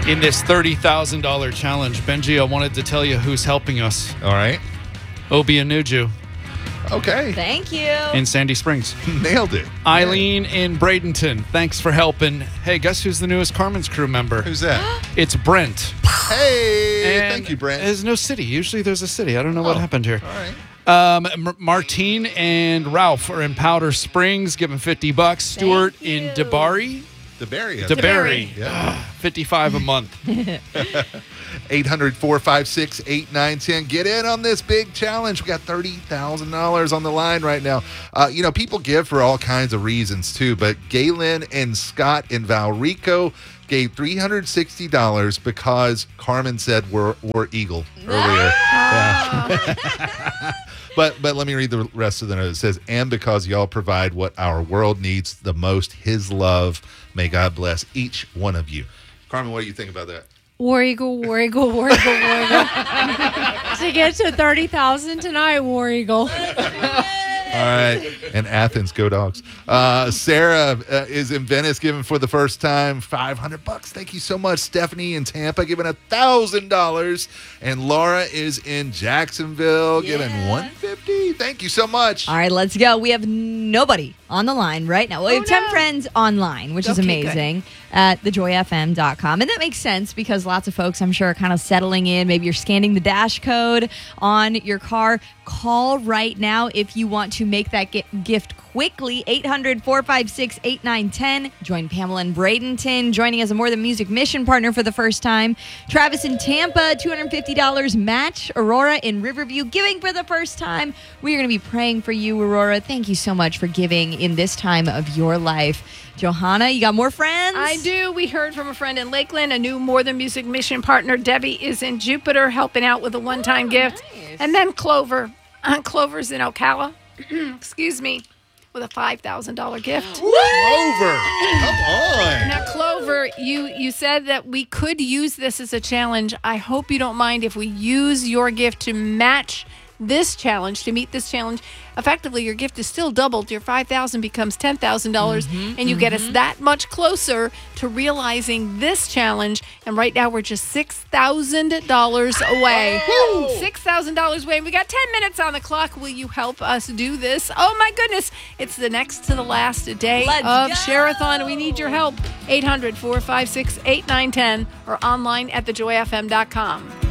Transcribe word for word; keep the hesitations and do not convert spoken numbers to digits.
in this thirty thousand dollars challenge. Benji, I wanted to tell you who's helping us. All right. Obi Anuju Okay. Thank you. in Sandy Springs. Nailed it. Eileen in Bradenton, thanks for helping. Hey, guess who's the newest Carmen's Crew member? Who's that? It's Brent. Hey, And thank you, Brent. There's no city. Usually there's a city. I don't know what Oh, happened here. All right. Um, M- Martine and Ralph are in Powder Springs, giving fifty bucks. Stuart Thank in you. DeBarry, The Barry. DeBarry, Yeah. fifty-five a month. eight hundred, four five six, eight nine one zero. Get in on this big challenge. We got thirty thousand dollars on the line right now. Uh, you know, people give for all kinds of reasons, too, but Galen and Scott in Valrico gave three hundred sixty dollars because Carmen said we're, we're Eagle earlier. Yeah. But but let me read the rest of the note. It says, and because y'all provide what our world needs the most, his love. May God bless each one of you. Carmen, what do you think about that? War Eagle, War Eagle, War Eagle, War Eagle. To get to thirty thousand tonight, War Eagle. All right. And Athens, go Dogs. Uh, Sarah uh, is in Venice giving for the first time five hundred bucks. Thank you so much. Stephanie in Tampa giving one thousand dollars. And Laura is in Jacksonville giving one hundred fifty dollars. Thank you so much. All right, let's go. We have nobody on the line right now. Well, we have Oh, ten no. friends online, which is Okay, amazing, at the joy f m dot com. And that makes sense because lots of folks, I'm sure, are kind of settling in. Maybe you're scanning the dash code on your car. Call right now if you want to make that gi- gift quickly. eight hundred, four five six, eight nine one zero. Join Pamela in Bradenton, joining as a More Than Music mission partner for the first time. Travis in Tampa, two hundred fifty dollars match. Aurora in Riverview, giving for the first time. We are going to be praying for you, Aurora. Thank you so much for giving in this time of your life. Johanna, you got more friends? I do. We heard from a friend in Lakeland. A new More Than Music mission partner, Debbie, is in Jupiter, helping out with a one-time gift. nice. And then Clover. Uh, Clover's in Ocala. Excuse me. With a five thousand dollars gift. Over. Come on. Now, Clover, you, you said that we could use this as a challenge. I hope you don't mind if we use your gift to match this challenge, to meet this challenge. Effectively, your gift is still doubled. Your five thousand dollars becomes ten thousand dollars, Mm-hmm, and you get us that much closer to realizing this challenge. And right now, we're just six thousand dollars away. six thousand dollars away. And we got ten minutes on the clock. Will you help us do this? Oh, my goodness. It's the next to the last day Let's of go. Share-a-thon. We need your help. eight hundred, four five six, eight nine one zero or online at the joy f m dot com.